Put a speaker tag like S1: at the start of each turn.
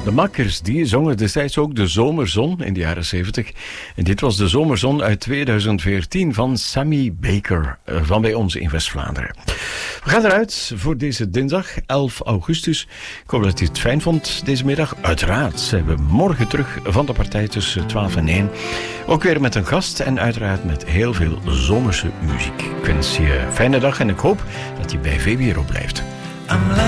S1: De makkers die zongen destijds ook de Zomerzon in de jaren 70. En dit was de Zomerzon uit 2014 van Sammy Baker van bij ons in West-Vlaanderen. We gaan eruit voor deze dinsdag 11 augustus. Ik hoop dat u het fijn vond deze middag. Uiteraard zijn we morgen terug van de partij tussen 12 en 1. Ook weer met een gast en uiteraard met heel veel zomerse muziek. Ik wens je een fijne dag en ik hoop dat je bij VPRO blijft.